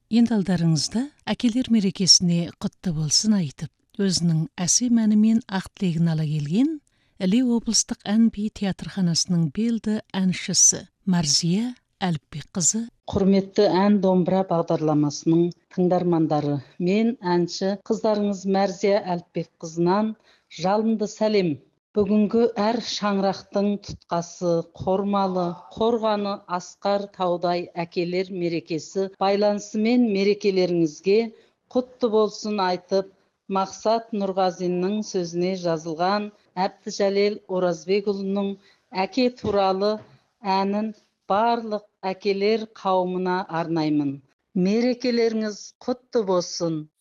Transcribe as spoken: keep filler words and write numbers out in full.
Енді алдарыңызда әкелер мерекесіне құтты болсын айтып, өзінің әсем әнімен ақ тілегін ала келген Іле облыстық ән-би театрханасының белді әншісі Марзия Әліпбекқызы. Құрметті ән домбыра бағдарламасының тыңдармандары, мен әнші қыздарыңыз Марзия Әліпбекқызынан жалынды сәлем. Бүгінгі әр шаңырақтың тұтқасы, қормалы, қорғаны асқар таудай әкелер мерекесі байланысымен мерекелеріңізге құтты болсын айтып, Мақсат Нұрғазинның сөзіне жазылған Әбдіжәлел Оразбекұлының әке туралы әнін барлық әкелер қауымына арнаймын. Мерекелеріңіз құтты болсын.